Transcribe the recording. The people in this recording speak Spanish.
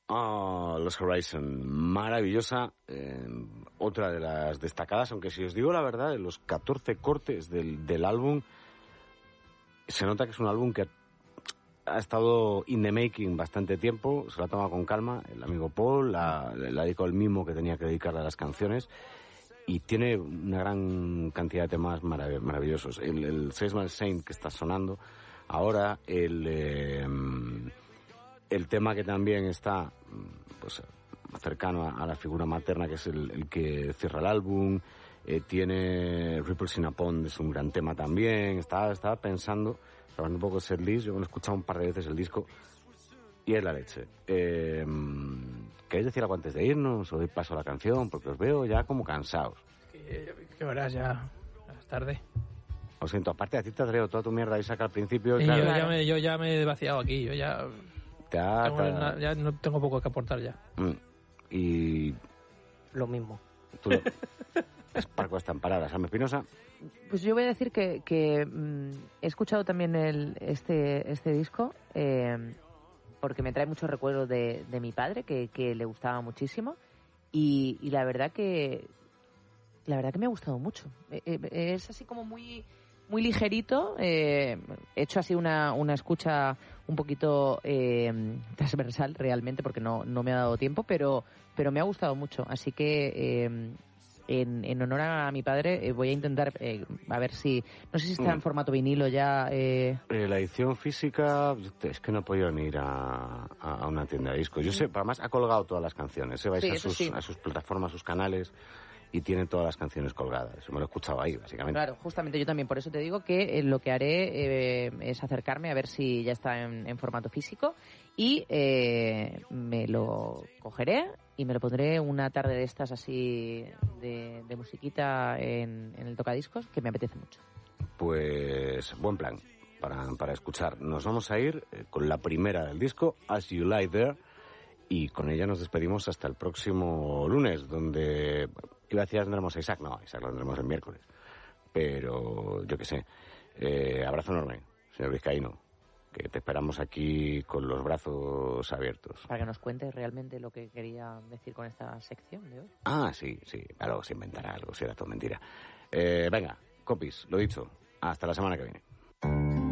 Los Horizon, maravillosa, otra de las destacadas, aunque si os digo la verdad, de los 14 cortes del álbum, se nota que es un álbum que ha estado in the making bastante tiempo, se lo ha tomado con calma, el amigo Paul la dedicó el mismo que tenía que dedicarle a las canciones, y tiene una gran cantidad de temas maravillosos. El Sesmal Saint que está sonando ahora, el tema que también está pues cercano a la figura materna, que es el que cierra el álbum, tiene Ripples in a Pond, es un gran tema también. Estaba pensando, hablando un poco de setlist, yo me lo he escuchado un par de veces el disco y es la leche. ¿Queréis decir algo antes de irnos o doy paso a la canción? Porque os veo ya como cansados. ¿Qué horas ya? Es tarde. Lo siento, aparte a ti te ha traído toda tu mierda y saca al principio. Y claro, yo ya me he vaciado aquí, yo ya... ya no tengo poco que aportar ya. Y... Lo mismo. Es Parco están paradas. Alma Espinosa. Pues yo voy a decir que he escuchado también este disco porque me trae muchos recuerdos de mi padre, que le gustaba muchísimo, y la verdad que me ha gustado mucho. Es así como muy muy ligerito. He hecho así una escucha un poquito transversal realmente, porque no me ha dado tiempo, pero me ha gustado mucho. Así que en honor a mi padre voy a intentar a ver si, no sé si está en formato vinilo ya. La edición física, es que no he podido ni ir a una tienda de discos. Yo sé, además ha colgado todas las canciones, vais a sus plataformas, sus canales, y tiene todas las canciones colgadas. Me lo he escuchado ahí, básicamente. Claro, justamente yo también. Por eso te digo que lo que haré es acercarme a ver si ya está en formato físico, y me lo cogeré y me lo pondré una tarde de estas así de musiquita en el tocadiscos, que me apetece mucho. Pues buen plan para escuchar. Nos vamos a ir con la primera del disco, As You Lie There, y con ella nos despedimos hasta el próximo lunes, donde iba a decir tendremos a Isaac. No, Isaac lo tendremos el miércoles, pero yo qué sé. Abrazo enorme, señor Vizcaíno, que te esperamos aquí con los brazos abiertos. Para que nos cuentes realmente lo que quería decir con esta sección de hoy. Sí, algo se inventará, algo, será todo mentira. Venga, compis, lo dicho, hasta la semana que viene.